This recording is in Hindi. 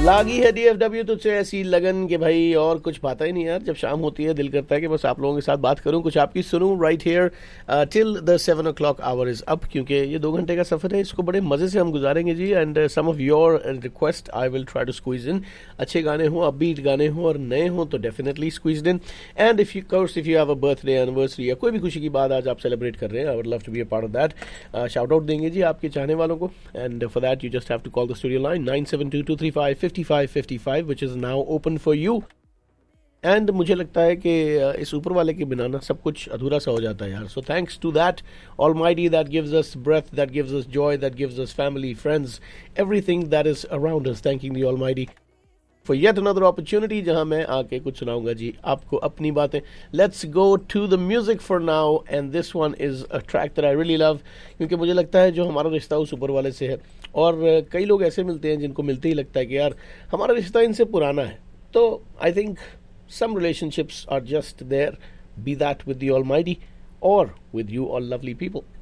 लागी है DFW तुझसे ऐसी लगन के भाई और कुछ पाता ही नहीं यार। जब शाम होती है दिल करता है कि बस आप लोगों के साथ बात करूं, कुछ आपकी सुनूं right here till the 7 o'clock our is up, क्योंकि ये 2 घंटे का सफर है, इसको बड़े मजे से हम गुजारेंगे जी। And some of your request I will try to squeeze इन। अच्छे गाने हो, अपबीट गाने हो और नए हो तो definitely squeeze in. And if you have a birthday anniversary या कोई भी खुशी की बात आज आप सेलिब्रेट कर रहे हैं, I would love to be a part of that. Shout out देंगे जी आपके चाहने वालों को। And for that you just have to call the studio line 9722355555 which is now open for you. And मुझे लगता है कि इस ऊपर वाले के बिना ना सब कुछ अधूरा सा हो जाता है यार। So thanks to that almighty that gives us breath, that gives us Joy, that gives us family, friends, everything that is around us. Thanking the almighty for yet another opportunity जहां मैं आके कुछ सुनाऊंगा जी आपको अपनी बातें। Let's go to the music for now and this one is a track that I really love, क्योंकि मुझे लगता है जो हमारा रिश्ता उस ऊपर वाले से है, और कई लोग ऐसे मिलते हैं जिनको मिलते ही लगता है कि यार हमारा रिश्ता इनसे पुराना है। तो I think some relationships are just there, be that with the Almighty or with you all lovely people.